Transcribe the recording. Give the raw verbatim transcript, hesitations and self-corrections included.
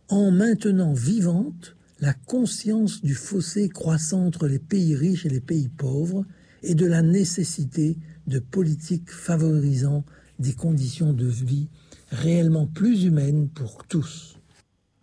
en maintenant vivante la conscience du fossé croissant entre les pays riches et les pays pauvres et de la nécessité de politiques favorisant des conditions de vie réellement plus humaines pour tous.